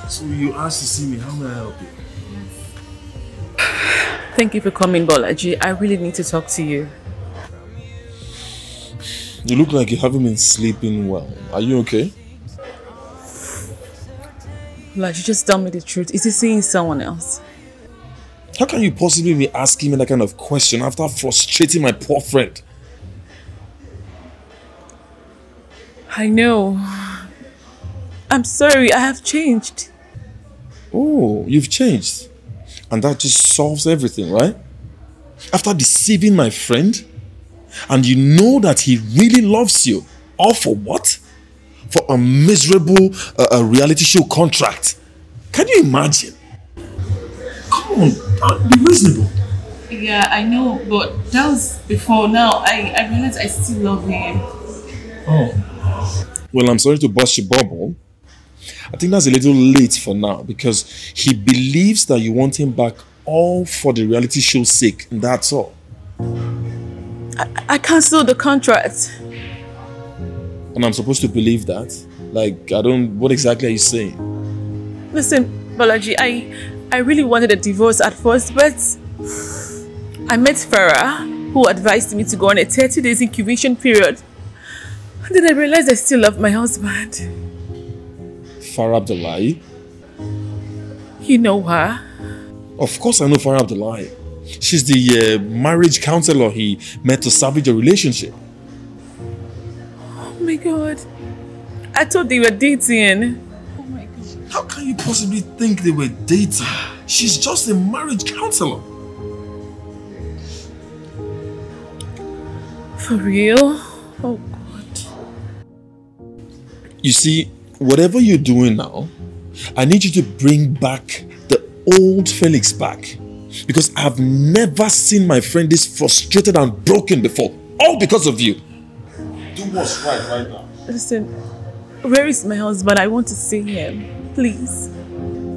So you asked to see me, how may I help you? Thank you for coming, Bolaji. I really need to talk to you. You look like you haven't been sleeping well. Are you okay? Bolaji, just tell me the truth. Is he seeing someone else? How can you possibly be asking me that kind of question after frustrating my poor friend? I know. I'm sorry, I have changed. Oh, you've changed. And that just solves everything, right? After deceiving my friend, and you know that he really loves you. All for what? For a miserable reality show contract. Can you imagine? Come on, be reasonable. Yeah, I know, but that was before. Now, I realize I still love him. Oh. Well, I'm sorry to burst your bubble. I think that's a little late for now because he believes that you want him back all for the reality show's sake. And that's all. I cancelled the contract. And I'm supposed to believe that? Like, what exactly are you saying? Listen, Bolaji, I really wanted a divorce at first, but I met Farah, who advised me to go on a 30 days incubation period. Then I realized I still love my husband. Farah Abdullahi? You know her? Of course I know Farah Abdullahi. She's the marriage counselor he met to salvage a relationship. Oh my God. I thought they were dating. Oh my God. How can you possibly think they were dating? She's just a marriage counselor. For real? Oh God. You see, whatever you're doing now, I need you to bring back the old Felix back. Because I've never seen my friend this frustrated and broken before. All because of you. Do what's right now. Listen, where is my husband? I want to see him. Please.